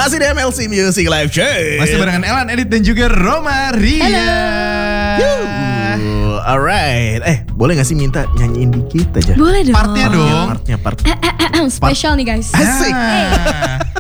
Masih di MLC Music Live Show. Masih barengan Elan, Edit dan juga Roma Ria. Alright. Boleh gak sih minta nyanyiin dikit aja? Boleh dong. Partnya dong. Partnya. Spesial nih guys. Asik. Nah.